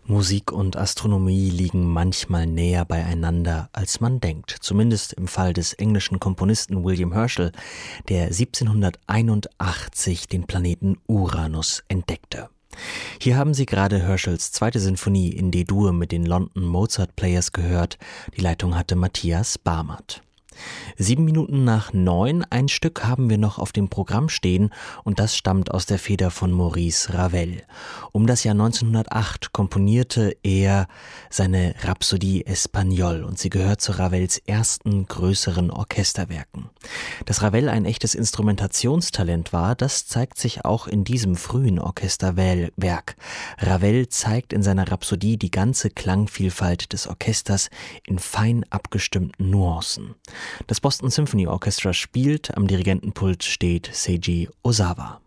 Musik und Astronomie liegen manchmal näher beieinander, als man denkt. Zumindest im Fall des englischen Komponisten William Herschel, der 1781 den Planeten Uranus entdeckte. Hier haben Sie gerade Herschels zweite Sinfonie in D-Dur mit den London Mozart Players gehört. Die Leitung hatte Matthias Barmert. 9:07, ein Stück haben wir noch auf dem Programm stehen und das stammt aus der Feder von Maurice Ravel. Um das Jahr 1908 komponierte er seine Rhapsodie Espagnole und sie gehört zu Ravels ersten größeren Orchesterwerken. Dass Ravel ein echtes Instrumentationstalent war, das zeigt sich auch in diesem frühen Orchesterwerk. Ravel zeigt in seiner Rhapsodie die ganze Klangvielfalt des Orchesters in fein abgestimmten Nuancen. Das Boston Symphony Orchestra spielt, am Dirigentenpult steht Seiji Ozawa.